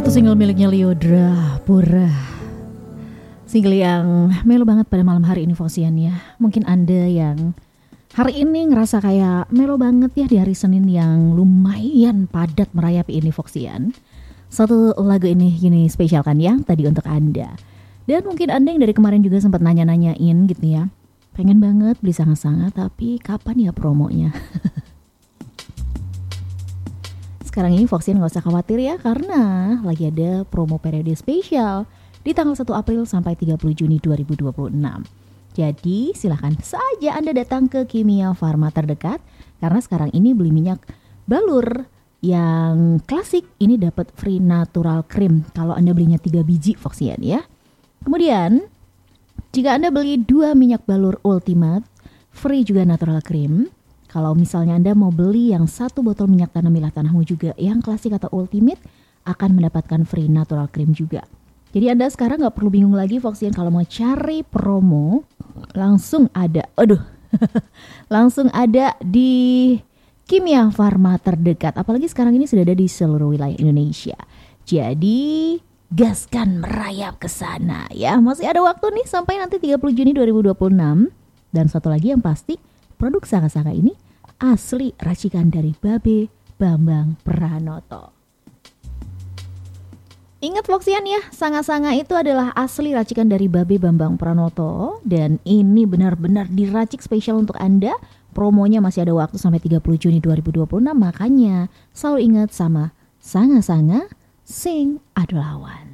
satu single miliknya Lyodra Pura. Single yang melo banget pada malam hari ini Voxian ya. Mungkin Anda yang hari ini ngerasa kayak melo banget ya di hari Senin yang lumayan padat merayapi ini Voxian. Satu lagu ini spesial kan ya tadi untuk Anda. Dan mungkin Anda yang dari kemarin juga sempat nanya-nanyain gitu ya. Pengen banget beli sangat-sangat tapi kapan ya promonya? Sekarang ini Voxian gak usah khawatir ya karena lagi ada promo periode spesial di tanggal 1 April sampai 30 Juni 2026. Jadi silahkan saja Anda datang ke Kimia Farma terdekat karena sekarang ini beli minyak balur yang klasik ini dapat free natural cream kalau Anda belinya 3 biji Voxian ya. Kemudian jika Anda beli 2 minyak balur ultimate free juga natural cream. Kalau misalnya Anda mau beli yang 1 botol minyak tanah milah tanahmu juga yang klasik atau ultimate akan mendapatkan free natural cream juga. Jadi Anda sekarang gak perlu bingung lagi Voxian kalau mau cari promo langsung ada. Langsung ada di Kimia Farma terdekat. Apalagi sekarang ini sudah ada di seluruh wilayah Indonesia. Jadi gaskan merayap ke sana ya. Masih ada waktu nih sampai nanti 30 Juni 2026. Dan satu lagi yang pasti produk Sanga-Sanga ini asli racikan dari Babe Bambang Pranoto. Ingat Voxian ya, Sanga-Sanga itu adalah asli racikan dari Babe Bambang Pranoto. Dan ini benar-benar diracik spesial untuk Anda. Promonya masih ada waktu sampai 30 Juni 2026. Makanya selalu ingat sama Sanga-Sanga, sing adu lawan.